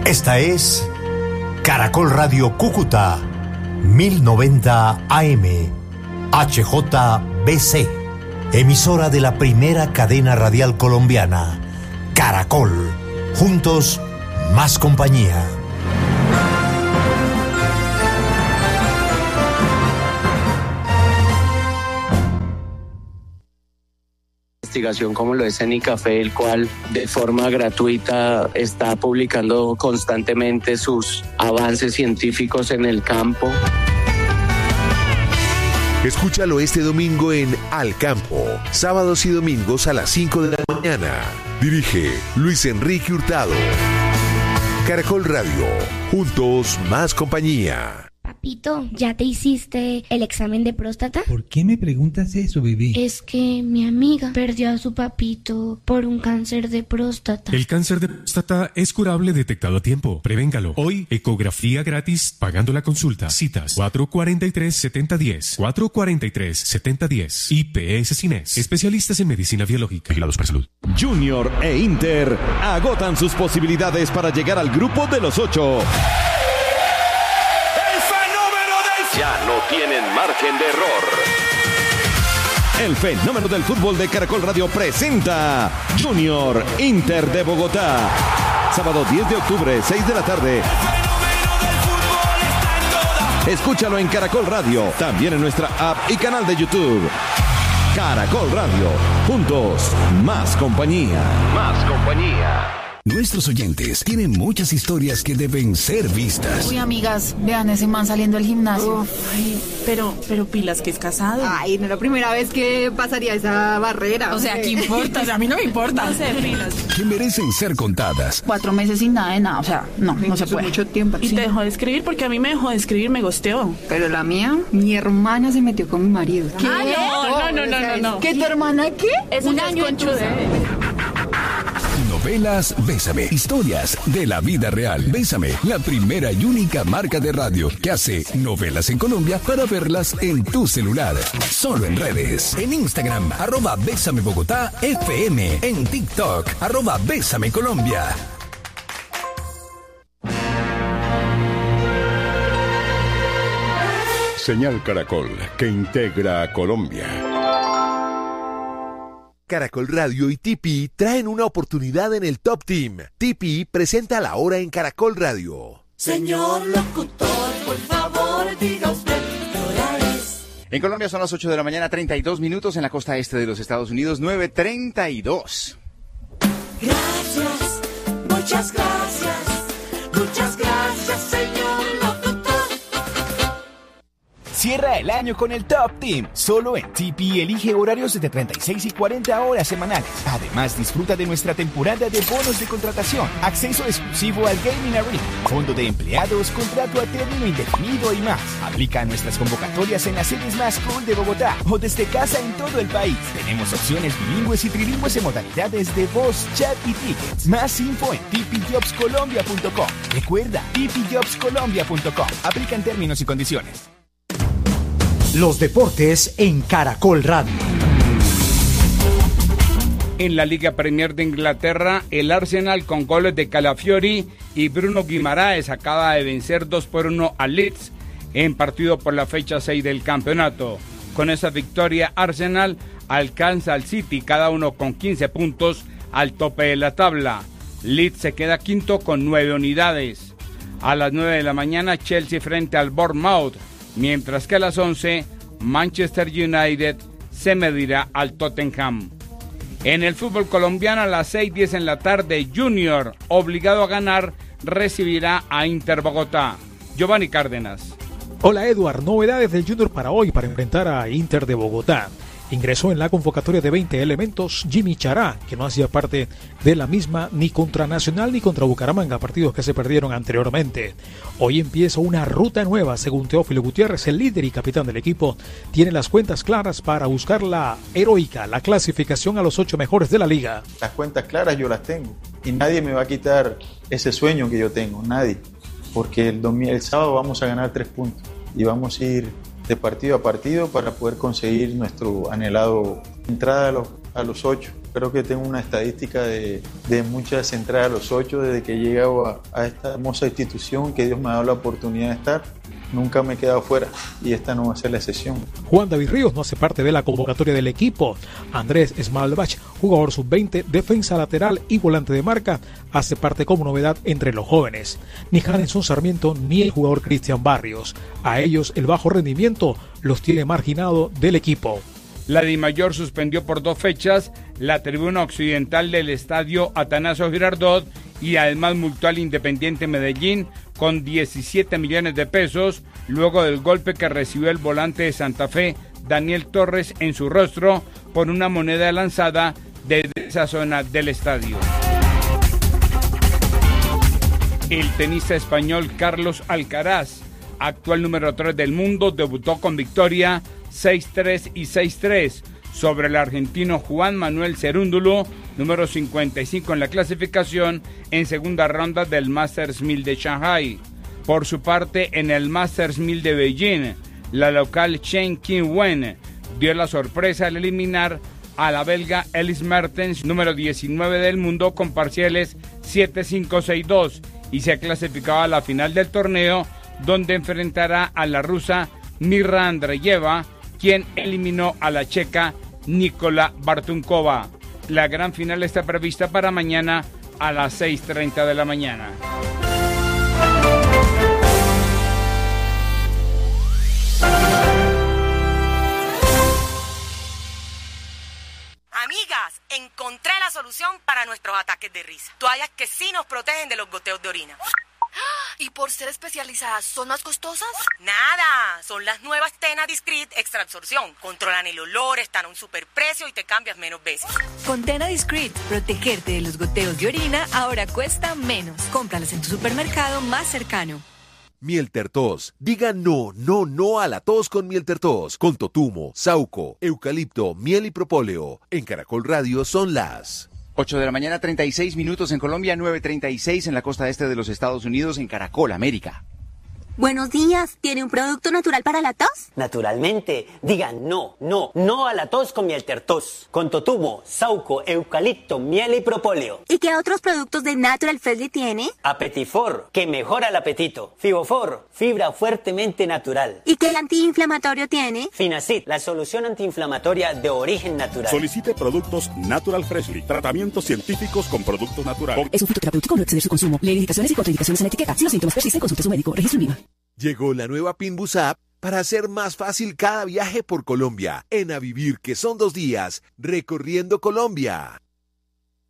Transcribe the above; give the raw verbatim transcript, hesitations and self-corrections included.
Esta es Caracol Radio Cúcuta, mil noventa A M, H J B C, emisora de la primera cadena radial colombiana, Caracol, juntos más compañía. Como lo es Cenicafé, el cual de forma gratuita está publicando constantemente sus avances científicos en el campo. Escúchalo este domingo en Al Campo, sábados y domingos a las cinco de la mañana. Dirige Luis Enrique Hurtado. Caracol Radio, juntos más compañía. Papito, ¿ya te hiciste el examen de próstata? ¿Por qué me preguntas eso, bebé? Es que mi amiga perdió a su papito por un cáncer de próstata. El cáncer de próstata es curable detectado a tiempo. Prevéngalo. Hoy, ecografía gratis pagando la consulta. Citas cuatro cuatro tres, siete cero uno cero. cuatro cuatro tres, siete cero uno cero. I P S Cines. Especialistas en medicina biológica. Vigilados para salud. Junior e Inter agotan sus posibilidades para llegar al grupo de los ocho. Ya no tienen margen de error. El fenómeno del fútbol de Caracol Radio presenta Junior Inter de Bogotá. Sábado diez de octubre, seis de la tarde. Escúchalo en Caracol Radio, también en nuestra app y canal de YouTube. Caracol Radio, juntos, más compañía. Más compañía. Nuestros oyentes tienen muchas historias que deben ser vistas. Uy, amigas, vean ese man saliendo del gimnasio. Uf, ay, pero, pero pilas que es casado. Ay, no es la primera vez que pasaría esa barrera. O sea, ¿qué importa? O sea, a mí no me importa. No sé, pilas. Que merecen ser contadas. Cuatro meses sin nada de nada, o sea, no, no se puede. Mucho tiempo. Y sí. te dejó de escribir porque a mí me dejó de escribir, me gosteó. Pero la mía, mi hermana se metió con mi marido. ¿Qué? Ah, no, no, no, no, no. ¿Qué, tu hermana qué? Es un un año conchude. Novelas Bésame. Historias de la vida real. Bésame, la primera y única marca de radio que hace novelas en Colombia para verlas en tu celular. Solo en redes. En Instagram, arroba Bésame Bogotá F M. En TikTok, arroba Bésame Colombia. Señal Caracol, que integra a Colombia. Caracol Radio y T P traen una oportunidad en el Top Team. T P presenta La Hora en Caracol Radio. Señor locutor, por favor, diga usted qué hora es. En Colombia son las ocho de la mañana, treinta y dos minutos. En la costa este de los Estados Unidos, nueve treinta y dos. Gracias, muchas gracias, muchas gracias, señor locutor. Cierra el año con el Top Team. Solo en T P elige horarios de treinta y seis y cuarenta horas semanales. Además, disfruta de nuestra temporada de bonos de contratación, acceso exclusivo al Gaming Arena, fondo de empleados, contrato a término indefinido y más. Aplica a nuestras convocatorias en las sedes más cool de Bogotá o desde casa en todo el país. Tenemos opciones bilingües y trilingües en modalidades de voz, chat y tickets. Más info en t p jobs colombia punto com. Recuerda, t p jobs colombia punto com. Aplican términos y condiciones. Los deportes en Caracol Radio. En la Liga Premier de Inglaterra, el Arsenal con goles de Calafiori y Bruno Guimaraes acaba de vencer dos por uno al Leeds en partido por la fecha seis del campeonato. Con esa victoria, Arsenal alcanza al City, cada uno con quince puntos, al tope de la tabla. Leeds se queda quinto con nueve unidades. A las nueve de la mañana, Chelsea frente al Bournemouth, mientras que a las once, Manchester United se medirá al Tottenham. En el fútbol colombiano, a las seis y diez en la tarde, Junior, obligado a ganar, recibirá a Inter Bogotá. Giovanni Cárdenas. Hola Eduard, novedades del Junior para hoy para enfrentar a Inter de Bogotá. Ingresó en la convocatoria de veinte elementos Jimmy Chará, que no hacía parte de la misma ni contra Nacional ni contra Bucaramanga, partidos que se perdieron anteriormente. Hoy empieza una ruta nueva, según Teófilo Gutiérrez, el líder y capitán del equipo, tiene las cuentas claras para buscar la heroica, la clasificación a los ocho mejores de la liga. Las cuentas claras yo las tengo y nadie me va a quitar ese sueño que yo tengo, nadie, porque el, domingo, el sábado vamos a ganar tres puntos y vamos a ir de partido a partido para poder conseguir nuestro anhelado entrada a los, a los ocho. Creo que tengo una estadística de, de muchas entradas a los ocho desde que he llegado a, a esta hermosa institución que Dios me ha dado la oportunidad de estar. Nunca me he quedado fuera y esta no va a ser la excepción. Juan David Ríos no hace parte de la convocatoria del equipo. Andrés Smalbach, jugador sub veinte, defensa lateral y volante de marca, hace parte como novedad entre los jóvenes. Ni Jarenson Sarmiento ni el jugador Cristian Barrios. A ellos el bajo rendimiento los tiene marginado del equipo. La DIMAYOR suspendió por dos fechas la tribuna occidental del estadio Atanasio Girardot y además multó al Independiente Medellín con diecisiete millones de pesos luego del golpe que recibió el volante de Santa Fe, Daniel Torres, en su rostro por una moneda lanzada desde esa zona del estadio. El tenista español Carlos Alcaraz, actual número tres del mundo, debutó con victoria seis tres y seis tres sobre el argentino Juan Manuel Cerúndulo, número cincuenta y cinco en la clasificación, en segunda ronda del Masters mil de Shanghai. Por su parte, en el Masters mil de Beijing, la local Chen Qinwen dio la sorpresa al eliminar a la belga Elise Mertens, número diecinueve del mundo, con parciales siete cinco seis dos, y se ha clasificado a la final del torneo, donde enfrentará a la rusa Mirra Andreyeva, quien eliminó a la checa Nikola Bartunkova. La gran final está prevista para mañana a las seis treinta de la mañana. Amigas, encontré la solución para nuestros ataques de risa. Toallas que sí nos protegen de los goteos de orina. ¿Y por ser especializadas son más costosas? Nada, son las nuevas Tena Discreet Extra Absorción. Controlan el olor, están a un superprecio y te cambias menos veces. Con Tena Discreet, protegerte de los goteos de orina ahora cuesta menos. Cómpralas en tu supermercado más cercano. Miel Tertos. Diga no, no, no a la tos con Miel Tertos. Con totumo, sauco, eucalipto, miel y propóleo. En Caracol Radio son las ocho de la mañana, treinta y seis minutos en Colombia, nueve treinta y seis en la costa este de los Estados Unidos, en Caracol, América. Buenos días, ¿tiene un producto natural para la tos? Naturalmente, digan no, no, no a la tos con Miel Tertos. Con totumo, sauco, eucalipto, miel y propóleo. ¿Y qué otros productos de Natural Freshly tiene? Apetifor, que mejora el apetito. Fibofor, fibra fuertemente natural. ¿Y qué antiinflamatorio tiene? Finacid, la solución antiinflamatoria de origen natural. Solicite productos Natural Freshly, tratamientos científicos con productos naturales. Es un fitoterapéutico, no exceder su consumo. Lee indicaciones y contraindicaciones en etiqueta. Si los síntomas persisten, consulte a su médico. Registro INVIMA. Llegó la nueva Pinbus App para hacer más fácil cada viaje por Colombia. En A Vivir, que son dos días, recorriendo Colombia.